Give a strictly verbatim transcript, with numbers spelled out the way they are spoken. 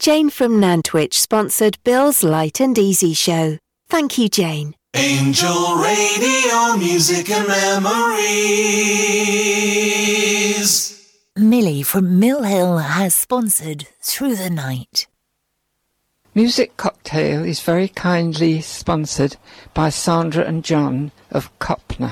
Jane from Nantwich sponsored Bill's Light and Easy show. Thank you, Jane. Angel Radio, music and memories. Millie from Mill Hill has sponsored Through the Night. Music Cocktail is very kindly sponsored by Sandra and John of Copner.